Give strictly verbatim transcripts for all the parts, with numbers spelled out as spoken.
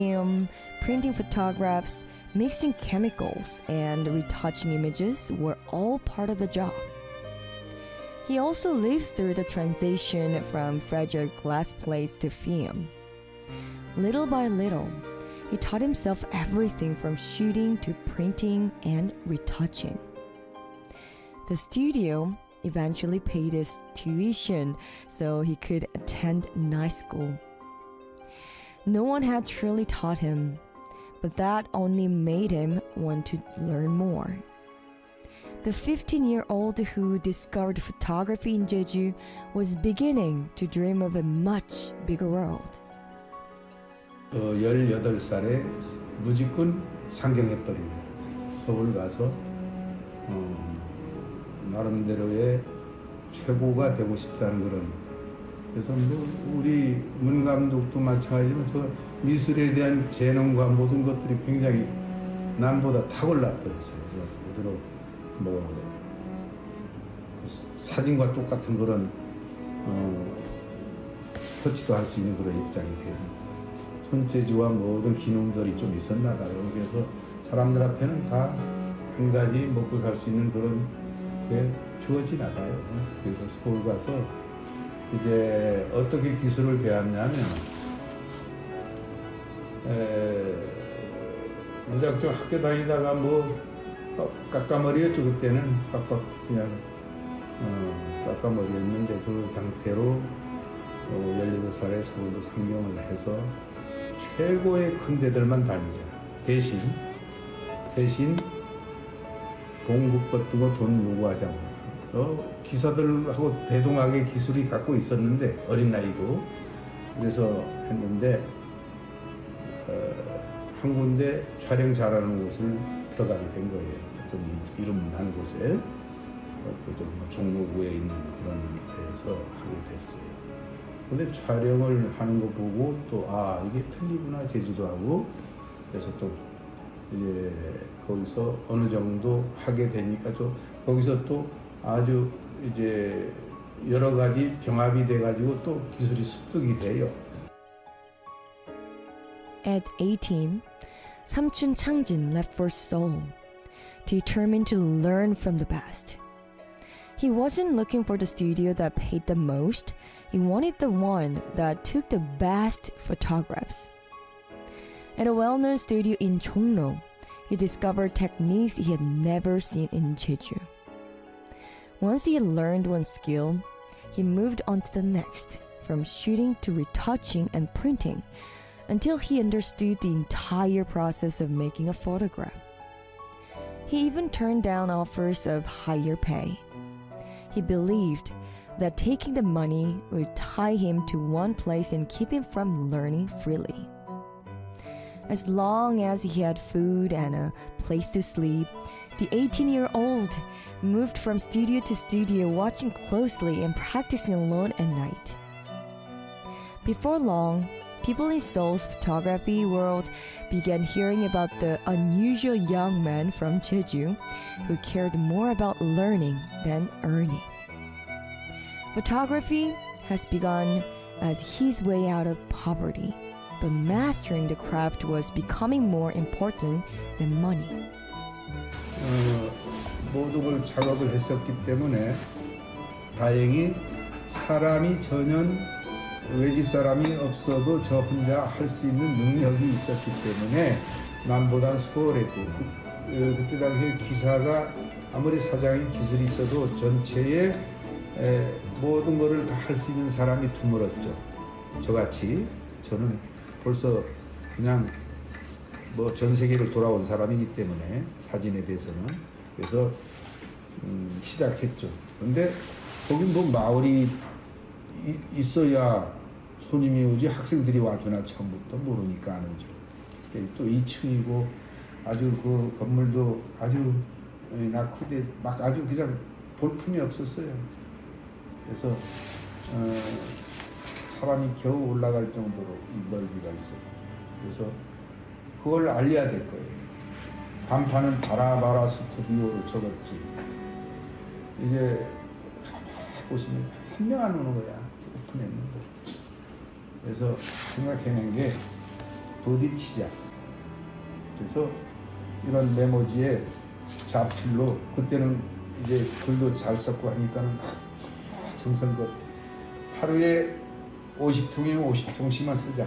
film, printing photographs, mixing chemicals, and retouching images were all part of the job. He also lived through the transition from fragile glass plates to film. Little by little, he taught himself everything from shooting to printing and retouching. The studio eventually paid his tuition so he could attend night school. No one had truly taught him, but that only made him want to learn more. The fifteen-year-old who discovered photography in Jeju was beginning to dream of a much bigger world. 어, 열여덟 살에 무직군 상경해버립니다. 서울 가서 어, 나름대로의 최고가 되고 싶다는 그런. 그래서 뭐 우리 문 감독도 마찬가지지만 저 미술에 대한 재능과 모든 것들이 굉장히 남보다 탁월라 버렸어요. 그대로 뭐 사진과 똑같은 그런 어, 터치도 할 수 있는 그런 입장이 돼요. 손재주와 모든 기능들이 좀 있었나 봐요. 그래서 사람들 앞에는 다 한 가지 먹고 살 수 있는 그런 게 주어지나 봐요. 그래서 서울 가서 이제 어떻게 기술을 배웠냐면 에, 무작정 학교 다니다가 뭐 깎아머리였죠. 그때는 깎아 그냥 어, 깎아머리였는데 그 상태로 어, 열여덟 살에 서울도 상경을 해서 최고의 큰 데들만 다니자. 대신 대신 봉급 같은 거 돈 요구하자. 어, 기사들하고 대동하게 기술이 갖고 있었는데 어린 나이도 그래서 했는데 어, 한 군데 촬영 잘하는 곳을 들어가게 된 거예요. 어떤 이름난 곳에 좀 종로구에 있는 그런 데에서 하게 됐어요. 근데 촬영을 하는 거 보고 또 아 이게 틀리구나 제주도하고 그래서 또 이제 거기서 어느 정도 하게 되니까 또 거기서 또 아주 이제 여러 가지 병합이 돼가지고 또 기술이 습득이 돼요. At eighteen, Samchun Changjin left for Seoul, determined to learn from the best. He wasn't looking for the studio that paid the most. He wanted the one that took the best photographs. At a well-known studio in Chongno, he discovered techniques he had never seen in Jeju. Once he had learned one skill, he moved on to the next, from shooting to retouching and printing, until he understood the entire process of making a photograph. He even turned down offers of higher pay. He believed that taking the money would tie him to one place and keep him from learning freely. As long as he had food and a place to sleep, the eighteen-year-old moved from studio to studio, watching closely and practicing alone at night. Before long, people in Seoul's photography world began hearing about the unusual young man from Jeju who cared more about learning than earning. Photography has begun as his way out of poverty, but mastering the craft was becoming more important than money. 어, 모든 걸 작업을 했었기 때문에 다행히 사람이 전혀 외지 사람이 없어도 저 혼자 할 수 있는 능력이 있었기 때문에 남보다 수월했고 그, 그때 당시에 기사가 아무리 사장이 기술이 있어도 전체에 에, 모든 것을 다 할 수 있는 사람이 드물었죠. 저같이 저는 벌써 그냥 뭐 전 세계를 돌아온 사람이기 때문에 사진에 대해서는 그래서 음, 시작했죠. 근데 거긴 뭐 마을이 이, 있어야 손님이 오지 학생들이 와주나 처음부터 모르니까 안 오죠. 또 이 층이고 아주 그 건물도 아주 낙후돼 막 아주 그냥 볼품이 없었어요. 그래서 어, 사람이 겨우 올라갈 정도로 이 넓이가 있어요. 그래서 그걸 알려야 될 거예요. 간판은 바라바라 스튜디오로 적었지. 이제 가만히 보시면 한 명 안 오는 거야. 오픈했는데. 그래서 생각해낸 게 부딪히자. 그래서 이런 메모지에 자필로 그때는 이제 글도 잘 썼고 하니까는 정성껏 하루에 오십 통이면 오십 통씩만 쓰자.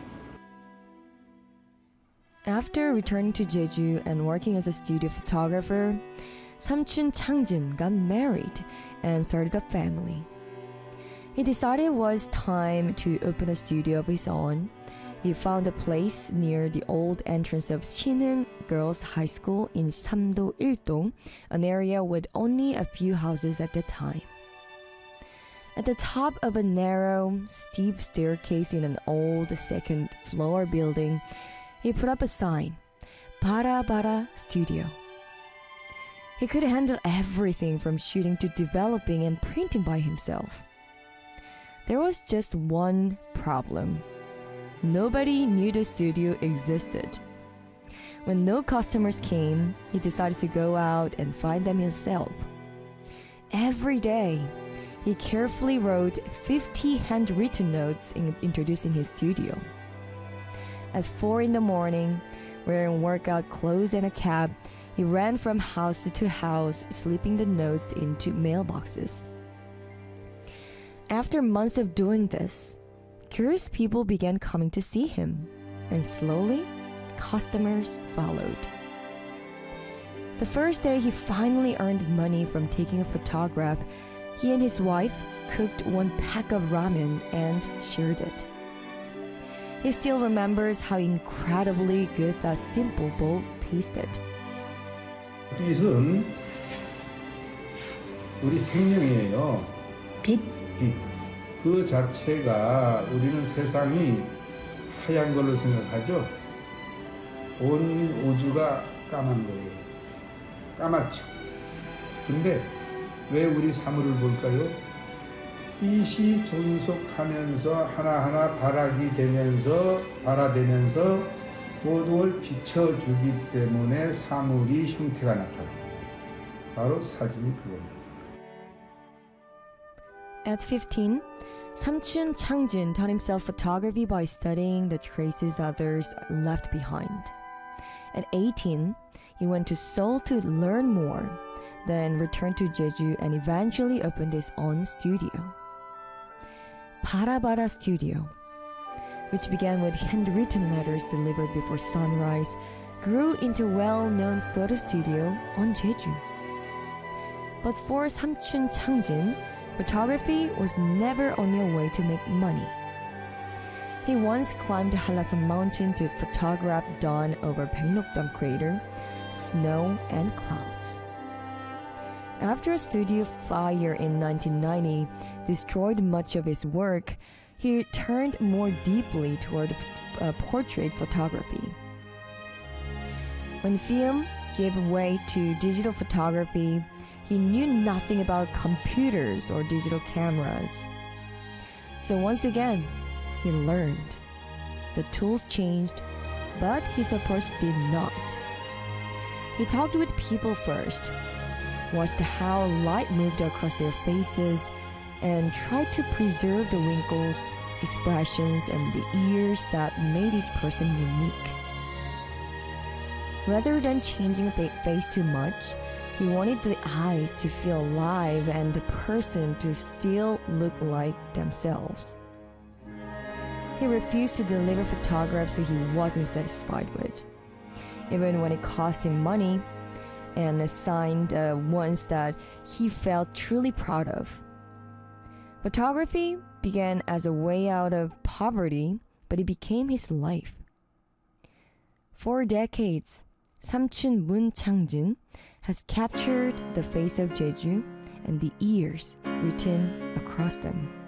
After returning to Jeju and working as a studio photographer, Samchun Changjin got married and started a family. He decided it was time to open a studio of his own. He found a place near the old entrance of Shinheung Girls High School in Samdo Il-dong, an area with only a few houses at the time. At the top of a narrow, steep staircase in an old second-floor building, he put up a sign, Bara Bara Studio. He could handle everything from shooting to developing and printing by himself. There was just one problem. Nobody knew the studio existed. When no customers came, he decided to go out and find them himself. Every day, he carefully wrote fifty handwritten notes in introducing his studio. At four in the morning, wearing workout clothes and a cap, he ran from house to house, slipping the notes into mailboxes. After months of doing this, curious people began coming to see him, and slowly, customers followed. The first day he finally earned money from taking a photograph, he and his wife cooked one pack of ramen and shared it. He still remembers how incredibly good that simple bowl tasted. 빛은 우리 생명이에요. 빛? 빛. 그 자체가 우리는 세상이 하얀 걸로 생각하죠. 온 우주가 까만 거예요. 까맣죠. 근데 왜 우리 사물을 볼까요? 빛이 존속하면서 하나하나 발악이 되면서 발화되면서 모든 걸 비춰주기 때문에 사물이 형태가 나타납니다. 바로 사진이 그겁니다. At fifteen, Samchun Changjin taught himself photography by studying the traces others left behind. At eighteen, he went to Seoul to learn more, then returned to Jeju and eventually opened his own studio. Bara Bara Studio, which began with handwritten letters delivered before sunrise, grew into a well-known photo studio on Jeju. But for Samchun Changjin, photography was never only a way to make money. He once climbed Hallasan Mountain to photograph dawn over Baeknokdam crater, snow and clouds. After a studio fire in nineteen ninety destroyed much of his work, he turned more deeply toward uh, portrait photography. When film gave way to digital photography, he knew nothing about computers or digital cameras. So once again, he learned. The tools changed, but his approach did not. He talked with people first, watched how light moved across their faces, and tried to preserve the wrinkles, expressions, and the ears that made each person unique. Rather than changing a face too much, he wanted the eyes to feel alive and the person to still look like themselves. He refused to deliver photographs that he wasn't satisfied with, even when it cost him money, and assigned uh, ones that he felt truly proud of. Photography began as a way out of poverty, but it became his life. For decades, Samchun Moon Changjin has captured the face of Jeju and the years written across them.